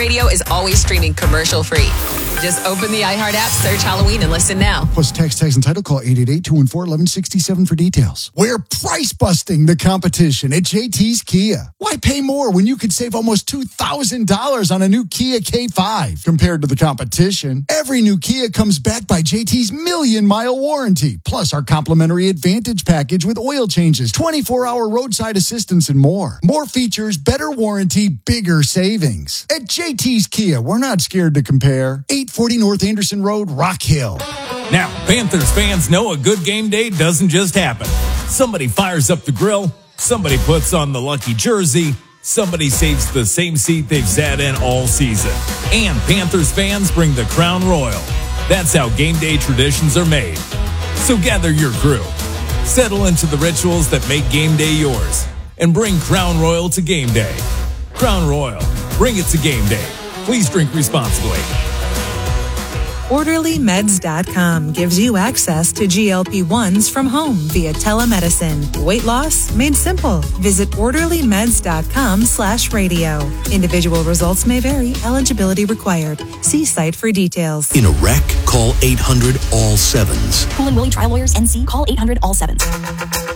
Radio is always streaming commercial-free. Just open the iHeart app, search Halloween, and listen now. Plus tax and title, call 888-214-1167 for details. We're price busting the competition at JT's Kia. Why pay more when you could save almost $2,000 on a new Kia K5 compared to the competition? Every new Kia comes backed by JT's million-mile warranty, plus our complimentary Advantage package with oil changes, 24-hour roadside assistance, and more. More features, better warranty, bigger savings. At JT's Kia, we're not scared to compare. 840 North Anderson Road, Rock Hill. Now, Panthers fans know a good game day doesn't just happen. Somebody fires up the grill, somebody puts on the lucky jersey, somebody saves the same seat they've sat in all season. And Panthers fans bring the Crown Royal. That's how game day traditions are made. So gather your crew, settle into the rituals that make game day yours, and bring Crown Royal to game day. Crown Royal, bring it to game day. Please drink responsibly. OrderlyMeds.com gives you access to GLP-1s from home via telemedicine. Weight loss made simple. Visit OrderlyMeds.com/radio. Individual results may vary. Eligibility required. See site for details. In a wreck, call 800-ALL-7s. Pool & Willie Trial Lawyers, NC. Call 800-ALL-7s.